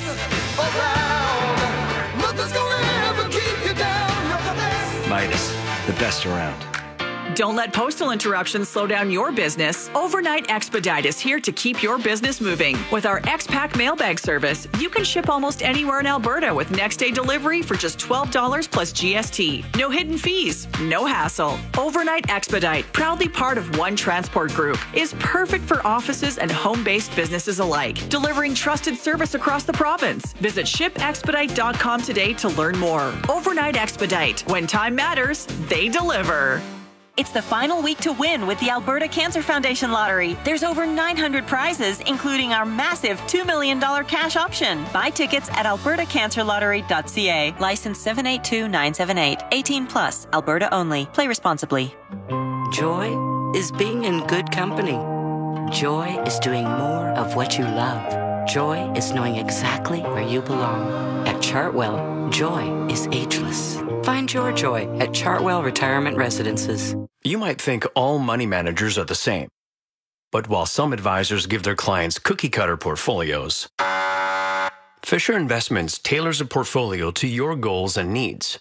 Midas, the best around. Don't let postal interruptions slow down your business. Overnight Expedite is here to keep your business moving. With our X-Pack mailbag service, you can ship almost anywhere in Alberta with next-day delivery for just twelve dollars plus G S T. No hidden fees, no hassle. Overnight Expedite, proudly part of One Transport Group, is perfect for offices and home-based businesses alike, delivering trusted service across the province. Visit ship expedite dot com today to learn more. Overnight Expedite. When time matters, they deliver. It's the final week to win with the Alberta Cancer Foundation Lottery. There's over nine hundred prizes, including our massive two million dollars cash option. Buy tickets at alberta cancer lottery dot c a. License seven eight two nine seven eight. eighteen plus. Alberta only. Play responsibly. Joy is being in good company. Joy is doing more of what you love. Joy is knowing exactly where you belong. At Chartwell, joy is ageless. Find your joy at Chartwell Retirement Residences. You might think all money managers are the same. But while some advisors give their clients cookie-cutter portfolios, Fisher Investments tailors a portfolio to your goals and needs.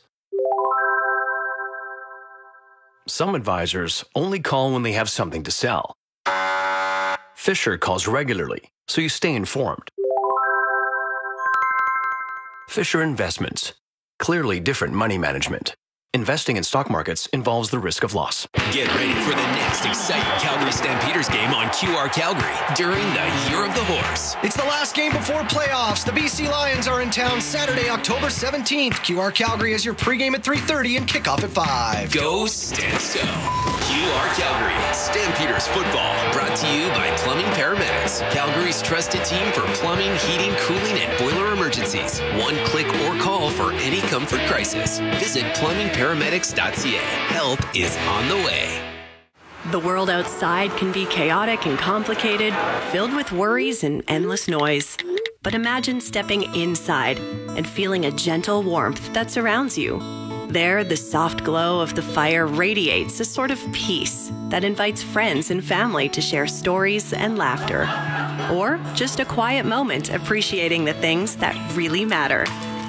Some advisors only call when they have something to sell. Fisher calls regularly, so you stay informed. Fisher Investments. Clearly different money management. Investing in stock markets involves the risk of loss. Get ready for the next exciting Calgary Stampeders game on Q R Calgary during the Year of the Horse. It's the last game before playoffs. The B C Lions are in town Saturday, October seventeenth. Q R Calgary is your pregame at three thirty and kickoff at five. Go Stansto. Q R Calgary. Stampeders football brought to you by Plumbing Paramedics. Calgary's trusted team for plumbing, heating, cooling, and boiler emergencies. One click or call for any comfort crisis. Visit plumbing paramedics dot c a. Help is on the way. The world outside can be chaotic and complicated, filled with worries and endless noise. But imagine stepping inside and feeling a gentle warmth that surrounds you. There, the soft glow of the fire radiates a sort of peace that invites friends and family to share stories and laughter. Or just a quiet moment appreciating the things that really matter.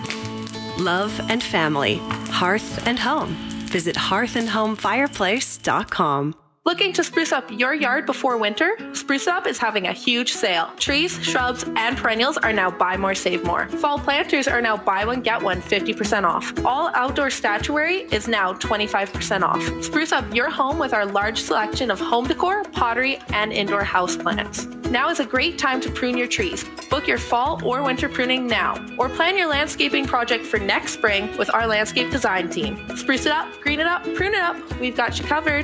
Love and family, hearth and home. Visit hearth and home fireplace dot com. Looking to spruce up your yard before winter? Spruce Up is having a huge sale. Trees, shrubs, and perennials are now buy more, save more. Fall planters are now buy one, get one fifty percent off. All outdoor statuary is now twenty-five percent off. Spruce up your home with our large selection of home decor, pottery, and indoor houseplants. Now is a great time to prune your trees. Book your fall or winter pruning now, or plan your landscaping project for next spring with our landscape design team. Spruce it up, green it up, prune it up. We've got you covered.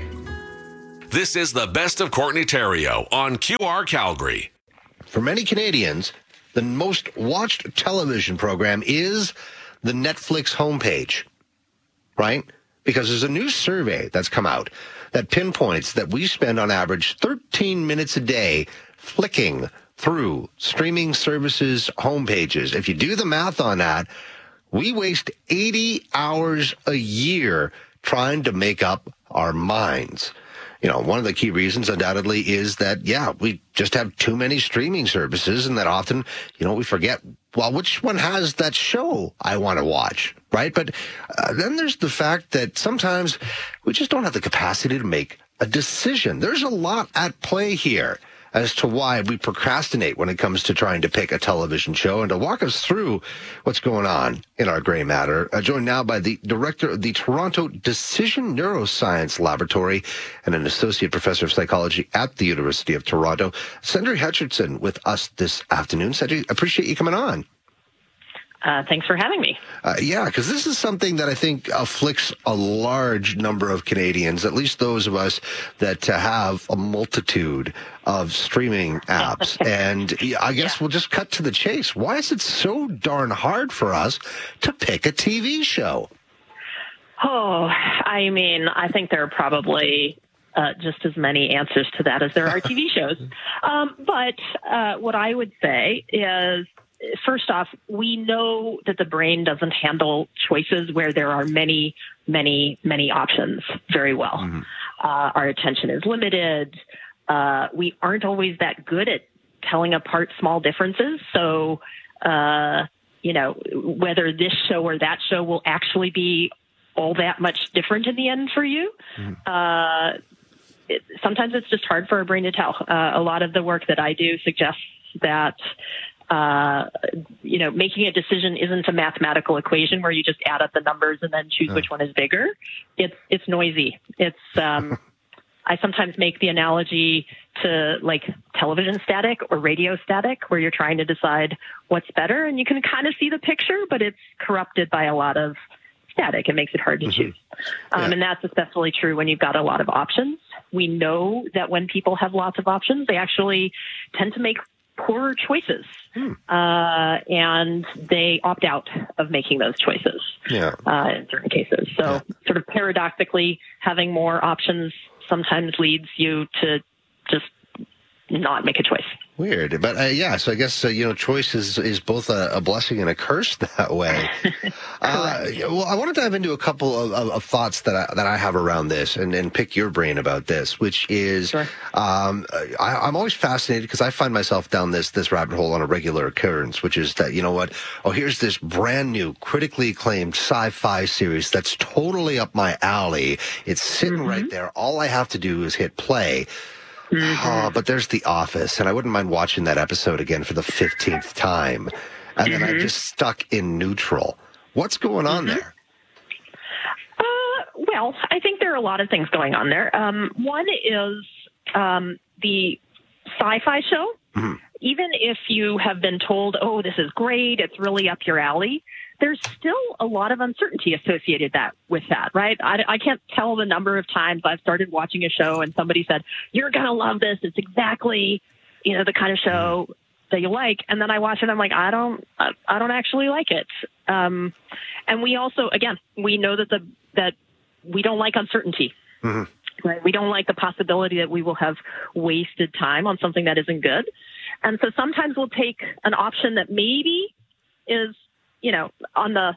This is the Best of Courtney Theriault on Q R Calgary. For many Canadians, the most watched television program is the Netflix homepage, right? Because there's a new survey that's come out that pinpoints that we spend on average thirteen minutes a day flicking through streaming services homepages. If you do the math on that, we waste eighty hours a year trying to make up our minds. You know, one of the key reasons undoubtedly is that, yeah, we just have too many streaming services, and that often, you know, we forget, well, which one has that show I want to watch, right? But uh, then there's the fact that sometimes we just don't have the capacity to make a decision. There's a lot at play here as to why we procrastinate when it comes to trying to pick a television show. And to walk us through what's going on in our gray matter, uh, joined now by the director of the Toronto Decision Neuroscience Laboratory and an associate professor of psychology at the University of Toronto, Sandri Hutchinson, with us this afternoon. Sandri, appreciate you coming on. Uh, thanks for having me. Uh, yeah, because this is something that I think afflicts a large number of Canadians, at least those of us that uh, have a multitude of streaming apps. And I guess yeah. we'll just cut to the chase. Why is it so darn hard for us to pick a T V show? Oh, I mean, I think there are probably uh, just as many answers to that as there are T V shows. Um, but uh, what I would say is, first off, we know that the brain doesn't handle choices where there are many, many, many options very well. Mm-hmm. Uh, our attention is limited. Uh, we aren't always that good at telling apart small differences. So, uh, you know, whether this show or that show will actually be all that much different in the end for you. Mm-hmm. Uh, it, sometimes it's just hard for our brain to tell. Uh, a lot of the work that I do suggests that Uh, you know, making a decision isn't a mathematical equation where you just add up the numbers and then choose uh. which one is bigger. It's it's noisy. It's um, I sometimes make the analogy to like television static or radio static, where you're trying to decide what's better, and you can kind of see the picture, but it's corrupted by a lot of static. It makes it hard to mm-hmm. choose. Um, yeah. And that's especially true when you've got a lot of options. We know that when people have lots of options, they actually tend to make poorer choices, hmm. uh, and they opt out of making those choices yeah. uh, in certain cases. So yeah. sort of paradoxically, having more options sometimes leads you to just not make a choice. Weird. But uh, yeah, so I guess, uh, you know, choice is, is both a, a blessing and a curse that way. uh, well, I want to dive into a couple of, of, of thoughts that I, that I have around this and, and pick your brain about this, which is, sure. um, I, I'm always fascinated because I find myself down this, this rabbit hole on a regular occurrence, which is that, you know what, oh, here's this brand new critically acclaimed sci-fi series that's totally up my alley. It's sitting mm-hmm. right there. All I have to do is hit play. Mm-hmm. Oh, but there's The Office, and I wouldn't mind watching that episode again for the fifteenth time. And mm-hmm. then I'm just stuck in neutral. What's going on mm-hmm. there? Uh, Well, I think there are a lot of things going on there. Um, one is um, the sci-fi show. Mm-hmm. Even if you have been told, oh, this is great, it's really up your alley, there's still a lot of uncertainty associated that with that, right? I, I can't tell the number of times I've started watching a show and somebody said, you're going to love this. It's exactly, you know, the kind of show that you like. And then I watch it and I'm like, I don't, I, I don't actually like it. Um, and we also, again, we know that the, that we don't like uncertainty. Mm-hmm. Right? We don't like the possibility that we will have wasted time on something that isn't good. And so sometimes we'll take an option that maybe is, you know, on the,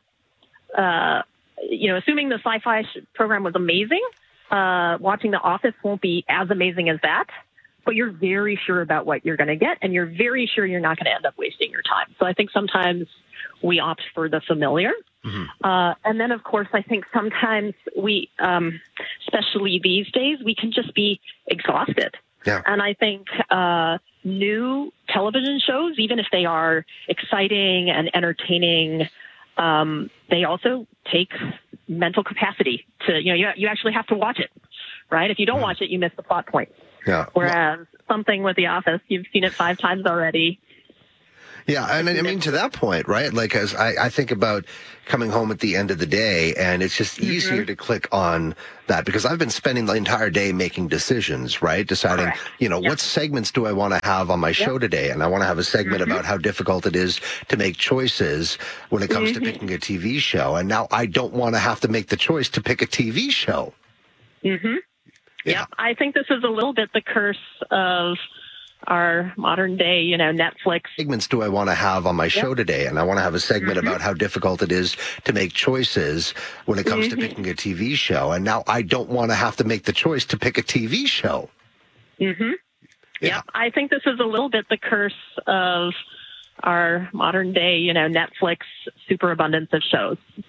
uh, you know, assuming the sci-fi program was amazing, uh, watching The Office won't be as amazing as that, but you're very sure about what you're going to get, and you're very sure you're not going to end up wasting your time. So I think sometimes we opt for the familiar. Mm-hmm. Uh, and then, of course, I think sometimes we, um, especially these days, we can just be exhausted. Yeah. And I think uh, new television shows, even if they are exciting and entertaining, um, they also take mental capacity to, you know, you, you actually have to watch it, right? If you don't watch it, you miss the plot point. Yeah. Whereas something with The Office, you've seen it five times already. Yeah, and I mean, to that point, right? Like, as I, I think about coming home at the end of the day, and it's just easier mm-hmm. to click on that because I've been spending the entire day making decisions, right? Deciding, Correct. you know, yep. what segments do I want to have on my show yep. today? And I want to have a segment mm-hmm. about how difficult it is to make choices when it comes mm-hmm. to picking a T V show. And now I don't want to have to make the choice to pick a T V show. Mm-hmm. Yeah. Yep. I think this is a little bit the curse of our modern day, you know, Netflix. Segments do I want to have on my yep. show today? And I want to have a segment mm-hmm. about how difficult it is to make choices when it comes mm-hmm. to picking a T V show. And now I don't want to have to make the choice to pick a T V show. Mm-hmm. Yeah. Yep. I think this is a little bit the curse of our modern day, you know, Netflix superabundance of shows.